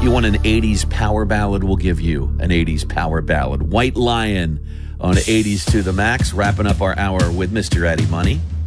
You want an 80s power ballad? We'll give you an 80s power ballad. White Lion on 80s to the max. Wrapping up our hour with Mr. Eddie Money.